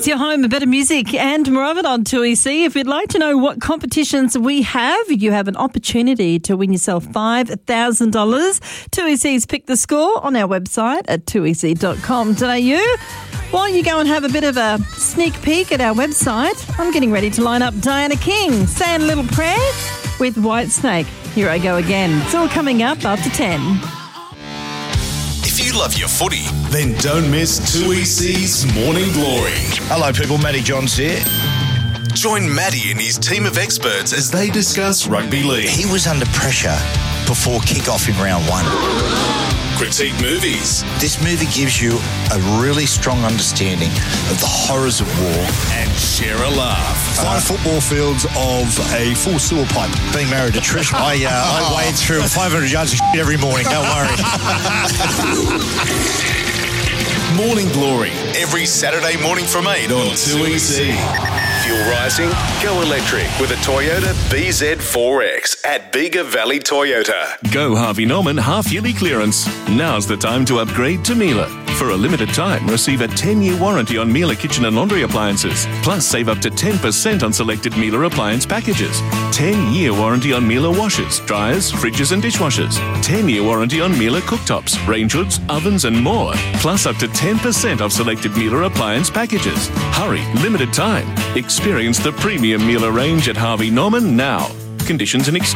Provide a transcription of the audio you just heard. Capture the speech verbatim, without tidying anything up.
It's your home, a better music and more of it on two E C. If you'd like to know what competitions we have, you have an opportunity to win yourself five thousand dollars. two E C's Pick the Score on our website at two e c dot com dot a u. While you go and have a bit of a sneak peek at our website, I'm getting ready to line up Diana King, saying a little prayer with Whitesnake. Here I go again. It's all coming up after ten. If you love your footy, then don't miss two E C's Morning Glory. Hello people, Matty Johns here. Join Matty and his team of experts as they discuss rugby league. He was under pressure before kick-off in round one. Critique movies. This movie gives you a really strong understanding of the horrors of war. And share a laugh. Five football fields of a full sewer pipe. Being married to Trish, I, uh, I wade through five hundred yards of shit every morning, don't worry. Morning Glory, every Saturday morning from eight on two E C. Fuel rising? Go electric with a Toyota B Z four X at Bega Valley Toyota. Go Harvey Norman half-yearly clearance. Now's the time to upgrade to Miele. For a limited time, receive a ten-year warranty on Miele kitchen and laundry appliances. Plus, save up to ten percent on selected Miele appliance packages. ten-year warranty on Miele washers, dryers, fridges and dishwashers. ten-year warranty on Miele cooktops, range hoods, ovens and more. Plus, up to ten percent off selected Miele appliance packages. Hurry, limited time. Experience the premium Miele range at Harvey Norman now. Conditions and exclusions.